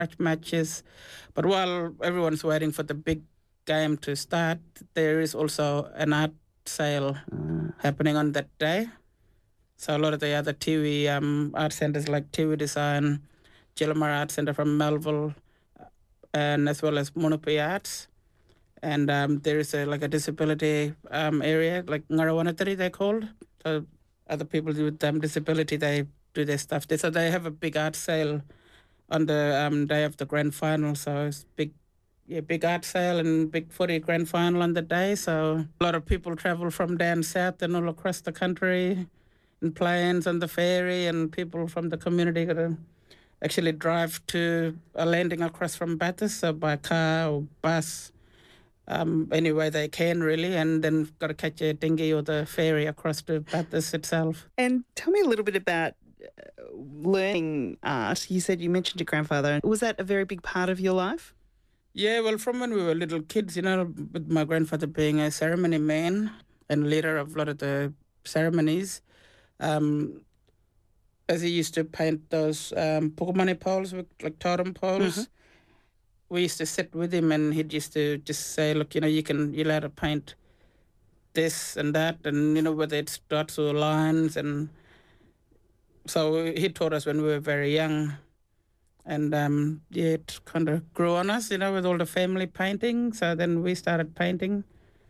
matches. But while everyone's waiting for the big game to start, there is also an art sale happening on that day. So a lot of the other Tiwi art centres like Tiwi Design, Gillamar Art Centre from Melville, and as well as Monopoly Arts. And there is a disability area, like Ngarawanatari they're called. So other people with disability, they do their stuff there. So they have a big art sale on the day of the grand final. So it's big art sale and big footy grand final on the day. So a lot of people travel from down south and all across the country in planes on the ferry, and people from the community got to actually drive to a landing across from Bathurst, so by car or bus, any way they can really, and then got to catch a dinghy or the ferry across to Bathurst itself. And tell me a little bit about learning art. You mentioned your grandfather. Was that a very big part of your life? Yeah, well, from when we were little kids, with my grandfather being a ceremony man and leader of a lot of the ceremonies, as he used to paint those pukumani poles, like totem poles. Mm-hmm. We used to sit with him, and he'd used to just say, look, you're allowed to paint this and that, and, whether it's dots or lines. And so he taught us when we were very young. And, it kind of grew on us, with all the family painting. So then we started painting.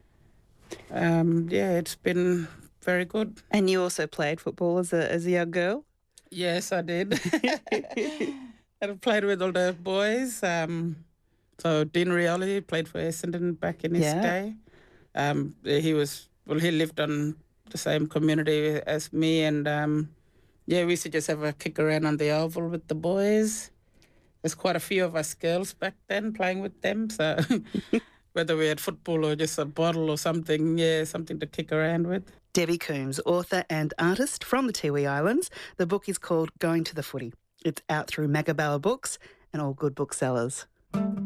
It's been very good. And you also played football as a young girl? Yes, I did. I played with all the boys. So Dean Rioli played for Essendon back in his day. He lived on the same community as me, and we used to just have a kick around on the oval with the boys. There's quite a few of us girls back then playing with them, so whether we had football or just a bottle or something, something to kick around with. Debbie Coombs, author and artist from the Tiwi Islands. The book is called Going to the Footy. It's out through Magabala Books and all good booksellers.